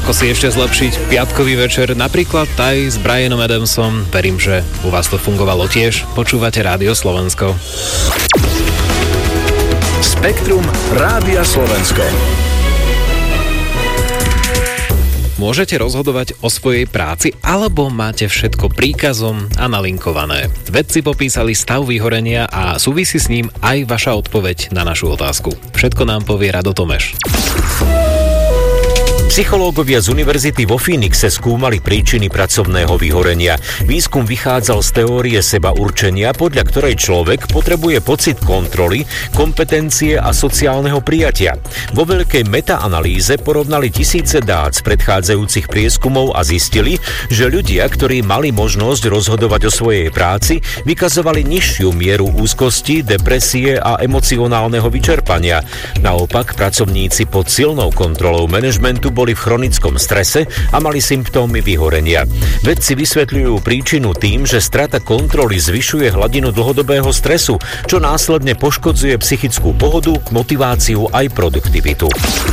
Ako si ešte zlepšiť piatkový večer, napríklad aj s Bryanom Adamsom. Verím, že u vás to fungovalo tiež. Počúvate Rádio Slovensko. Spektrum Rádia Slovensko. Môžete rozhodovať o svojej práci, alebo máte všetko príkazom a nalinkované. Vedci popísali stav vyhorenia a súvisí s ním aj vaša odpoveď na našu otázku. Všetko nám povie Rado Tomeš. Psychológovia z univerzity vo Phoenixe skúmali príčiny pracovného vyhorenia. Výskum vychádzal z teórie seba určenia, podľa ktorej človek potrebuje pocit kontroly, kompetencie a sociálneho prijatia. Vo veľkej metaanalýze porovnali tisíce dát z predchádzajúcich prieskumov a zistili, že ľudia, ktorí mali možnosť rozhodovať o svojej práci, vykazovali nižšiu mieru úzkosti, depresie a emocionálneho vyčerpania. Naopak, pracovníci pod silnou kontrolou manažmentu boli v chronickom strese a mali symptómy vyhorenia. Vedci vysvetľujú príčinu tým, že strata kontroly zvyšuje hladinu dlhodobého stresu, čo následne poškodzuje psychickú pohodu, motiváciu aj produktivitu.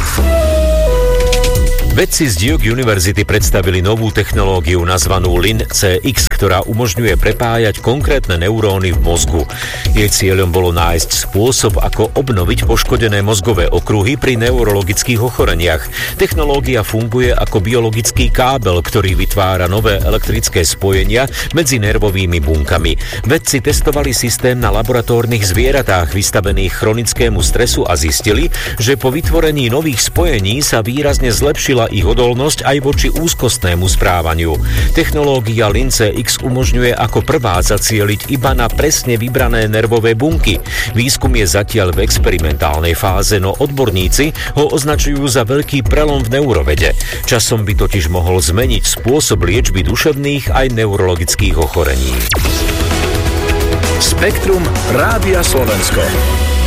Vedci z Duke University predstavili novú technológiu nazvanú LINCX, ktorá umožňuje prepájať konkrétne neuróny v mozgu. Jej cieľom bolo nájsť spôsob, ako obnoviť poškodené mozgové okruhy pri neurologických ochoreniach. Technológia funguje ako biologický kábel, ktorý vytvára nové elektrické spojenia medzi nervovými bunkami. Vedci testovali systém na laboratórnych zvieratách vystavených chronickému stresu a zistili, že po vytvorení nových spojení sa výrazne zlepšila ich odolnosť aj voči úzkostnému správaniu. Technológia LINCX umožňuje ako prvá zacieliť iba na presne vybrané nervové bunky. Výskum je zatiaľ v experimentálnej fáze, no odborníci ho označujú za veľký prelom v neurovede. Časom by totiž mohol zmeniť spôsob liečby duševných aj neurologických ochorení. Spektrum Rádia Slovensko.